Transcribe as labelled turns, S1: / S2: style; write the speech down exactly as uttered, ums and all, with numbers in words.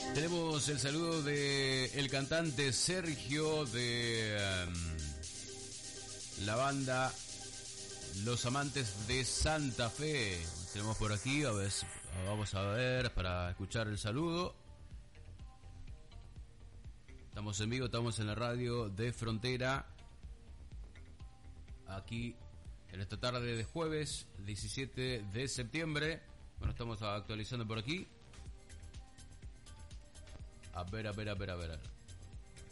S1: Tenemos el saludo de el cantante Sergio de um, la banda Los Amantes de Santa Fe. Tenemos por aquí, a ver, vamos a ver para escuchar el saludo. Estamos en vivo, estamos en la radio de Frontera. Aquí en esta tarde de jueves diecisiete de septiembre. Bueno, estamos actualizando por aquí. A ver, a ver, a ver, a ver.